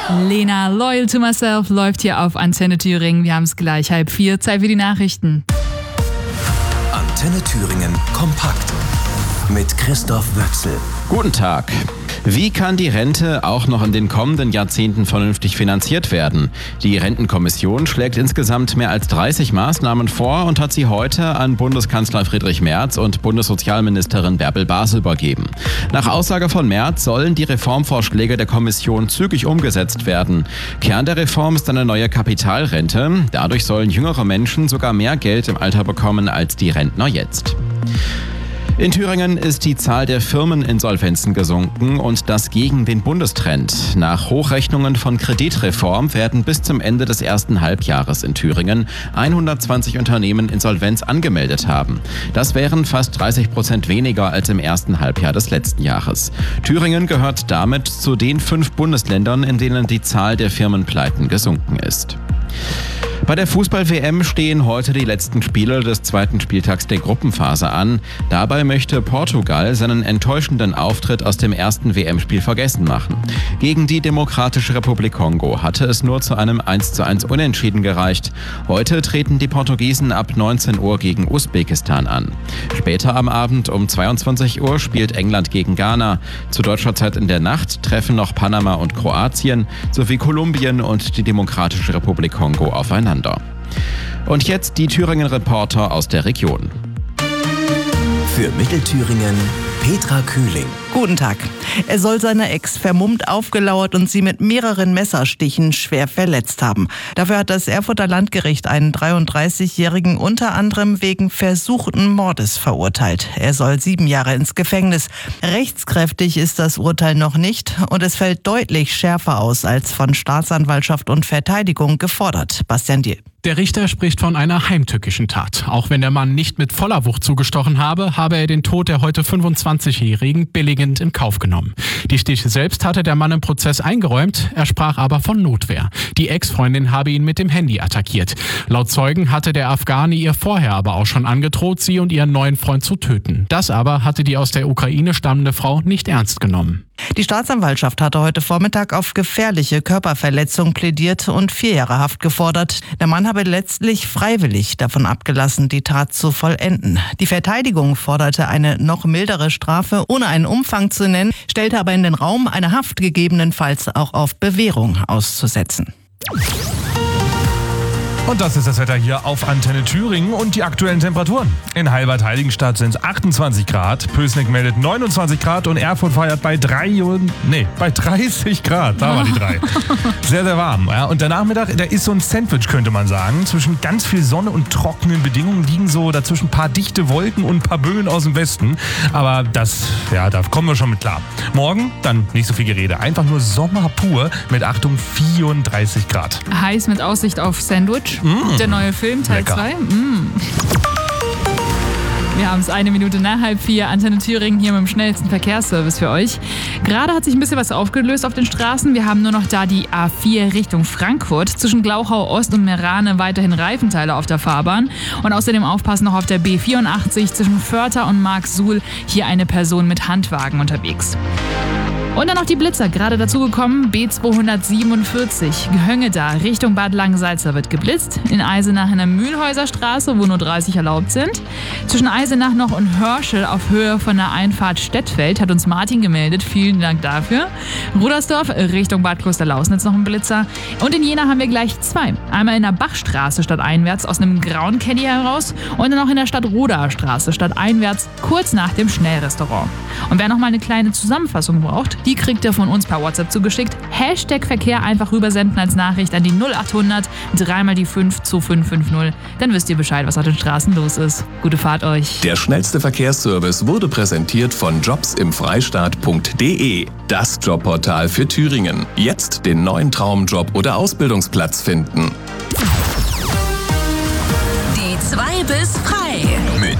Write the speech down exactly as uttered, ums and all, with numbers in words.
Lena, Loyal to Myself, läuft hier auf Antenne Thüringen. Wir haben es gleich halb vier. Zeit für die Nachrichten. Antenne Thüringen kompakt mit Christoph Wöchsel. Guten Tag. Wie kann die Rente auch noch in den kommenden Jahrzehnten vernünftig finanziert werden? Die Rentenkommission schlägt insgesamt mehr als dreißig Maßnahmen vor und hat sie heute an Bundeskanzler Friedrich Merz und Bundessozialministerin Bärbel Bas übergeben. Nach Aussage von Merz sollen die Reformvorschläge der Kommission zügig umgesetzt werden. Kern der Reform ist eine neue Kapitalrente. Dadurch sollen jüngere Menschen sogar mehr Geld im Alter bekommen als die Rentner jetzt. In Thüringen ist die Zahl der Firmeninsolvenzen gesunken und das gegen den Bundestrend. Nach Hochrechnungen von Kreditreform werden bis zum Ende des ersten Halbjahres in Thüringen hundertzwanzig Unternehmen Insolvenz angemeldet haben. Das wären fast dreißig Prozent weniger als im ersten Halbjahr des letzten Jahres. Thüringen gehört damit zu den fünf Bundesländern, in denen die Zahl der Firmenpleiten gesunken ist. Bei der Fußball-W M stehen heute die letzten Spiele des zweiten Spieltags der Gruppenphase an. Dabei möchte Portugal seinen enttäuschenden Auftritt aus dem ersten W M-Spiel vergessen machen. Gegen die Demokratische Republik Kongo hatte es nur zu einem eins zu eins Unentschieden gereicht. Heute treten die Portugiesen ab neunzehn Uhr gegen Usbekistan an. Später am Abend um zweiundzwanzig Uhr spielt England gegen Ghana. Zu deutscher Zeit in der Nacht treffen noch Panama und Kroatien sowie Kolumbien und die Demokratische Republik Kongo aufeinander. Und jetzt die Thüringen-Reporter aus der Region. Für Mittelthüringen Petra Kühling. Guten Tag. Er soll seiner Ex vermummt aufgelauert und sie mit mehreren Messerstichen schwer verletzt haben. Dafür hat das Erfurter Landgericht einen dreiunddreißigjährigen unter anderem wegen versuchten Mordes verurteilt. Er soll sieben Jahre ins Gefängnis. Rechtskräftig ist das Urteil noch nicht und es fällt deutlich schärfer aus als von Staatsanwaltschaft und Verteidigung gefordert. Bastian Diel. Der Richter spricht von einer heimtückischen Tat. Auch wenn der Mann nicht mit voller Wucht zugestochen habe, habe er den Tod der heute fünfundzwanzigjährigen billigend in Kauf genommen. Die Stiche selbst hatte der Mann im Prozess eingeräumt, er sprach aber von Notwehr. Die Ex-Freundin habe ihn mit dem Handy attackiert. Laut Zeugen hatte der Afghane ihr vorher aber auch schon angedroht, sie und ihren neuen Freund zu töten. Das aber hatte die aus der Ukraine stammende Frau nicht ernst genommen. Die Staatsanwaltschaft hatte heute Vormittag auf gefährliche Körperverletzung plädiert und vier Jahre Haft gefordert. Der Mann habe letztlich freiwillig davon abgelassen, die Tat zu vollenden. Die Verteidigung forderte eine noch mildere Strafe, ohne einen Umfang zu nennen, stellte aber in den Raum, eine Haft gegebenenfalls auch auf Bewährung auszusetzen. Und das ist das Wetter hier auf Antenne Thüringen und die aktuellen Temperaturen. In Halbert-Heiligenstadt sind es achtundzwanzig Grad, Pößneck meldet neunundzwanzig Grad und Erfurt feiert bei drei und, nee, bei dreißig Grad. Da war die drei. Sehr, sehr warm. Ja. Und der Nachmittag, der ist so ein Sandwich, könnte man sagen. Zwischen ganz viel Sonne und trockenen Bedingungen liegen so dazwischen ein paar dichte Wolken und ein paar Böen aus dem Westen. Aber das, ja, da kommen wir schon mit klar. Morgen dann nicht so viel Gerede. Einfach nur Sommer pur mit, Achtung, vierunddreißig Grad. Heiß mit Aussicht auf Sandwich. Mm. Der neue Film, Teil zwei. Mm. Wir haben es eine Minute nach halb vier. Antenne Thüringen hier mit dem schnellsten Verkehrsservice für euch. Gerade hat sich ein bisschen was aufgelöst auf den Straßen. Wir haben nur noch da die A vier Richtung Frankfurt. Zwischen Glauchau Ost und Merane weiterhin Reifenteile auf der Fahrbahn. Und außerdem aufpassen noch auf der B vierundachtzig zwischen Vörter und Marksuhl. Hier eine Person mit Handwagen unterwegs. Und dann noch die Blitzer, gerade dazugekommen, B zweihundertsiebenundvierzig, Höngeda, Richtung Bad Langensalza wird geblitzt. In Eisenach in der Mühlhäuser Straße, wo nur dreißig erlaubt sind. Zwischen Eisenach noch und Hörschel auf Höhe von der Einfahrt Stettfeld hat uns Martin gemeldet, vielen Dank dafür. Rudersdorf, Richtung Bad Klosterlausnitz noch ein Blitzer. Und in Jena haben wir gleich zwei. Einmal in der Bachstraße stadteinwärts aus einem grauen Caddy heraus und dann auch in der Stadt-Rodaer Straße stadteinwärts, kurz nach dem Schnellrestaurant. Und wer noch mal eine kleine Zusammenfassung braucht, die kriegt ihr von uns per WhatsApp zugeschickt. Hashtag Verkehr einfach rübersenden als Nachricht an die null achthundert, dreimal die fünf zu fünf fünf null. Dann wisst ihr Bescheid, was auf den Straßen los ist. Gute Fahrt euch. Der schnellste Verkehrsservice wurde präsentiert von jobs im freistaat punkt de. Das Jobportal für Thüringen. Jetzt den neuen Traumjob oder Ausbildungsplatz finden. Die zwei bis frei.